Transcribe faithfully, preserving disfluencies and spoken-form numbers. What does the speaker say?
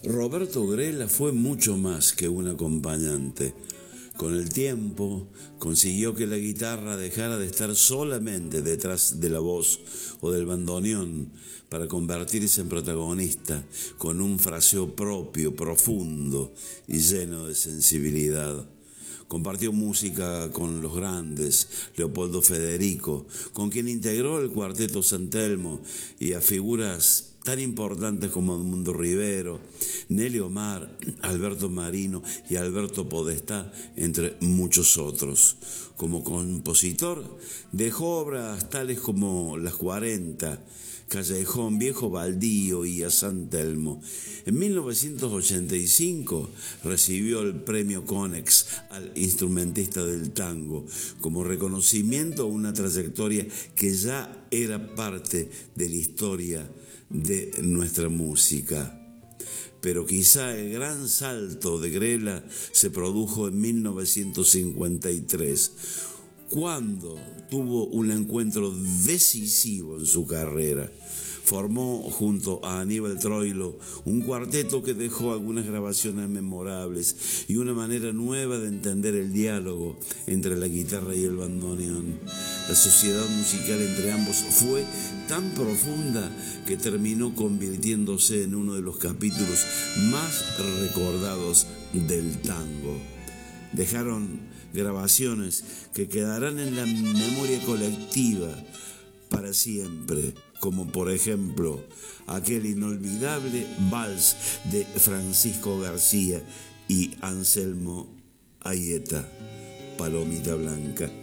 Roberto Grela fue mucho más que un acompañante. Con el tiempo consiguió que la guitarra dejara de estar solamente detrás de la voz o del bandoneón para convertirse en protagonista con un fraseo propio, profundo y lleno de sensibilidad. Compartió música con los grandes, Leopoldo Federico, con quien integró el Cuarteto San Telmo, y a figuras tan importantes como Edmundo Rivero, Nelly Omar, Alberto Marino y Alberto Podestá, entre muchos otros. Como compositor, dejó obras tales como Las cuarenta, Callejón, Viejo Baldío y A San Telmo. En mil novecientos ochenta y cinco recibió el premio Conex al instrumentista del tango, como reconocimiento a una trayectoria que ya era parte de la historia de nuestra música. Pero quizá el gran salto de Grela se produjo en mil novecientos cincuenta y tres, cuando tuvo un encuentro decisivo en su carrera. Formó junto a Aníbal Troilo un cuarteto que dejó algunas grabaciones memorables y una manera nueva de entender el diálogo entre la guitarra y el bandoneón. La sociedad musical entre ambos fue tan profunda que terminó convirtiéndose en uno de los capítulos más recordados del tango. Dejaron grabaciones que quedarán en la memoria colectiva para siempre, como por ejemplo aquel inolvidable vals de Francisco García y Anselmo Aieta, Palomita Blanca.